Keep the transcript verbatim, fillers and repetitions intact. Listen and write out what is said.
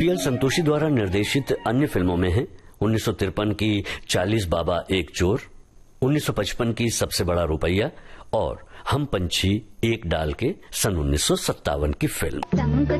T L Santoshi द्वारा निर्देशित अन्य फिल्मों में हैं उन्नीस सौ तिरपन की चालीस बाबा एक चोर, उन्नीस सौ पचपन की सबसे बड़ा रुपया और हम पंछी एक डाल के सन उन्नीस सौ सत्तावन की फिल्म।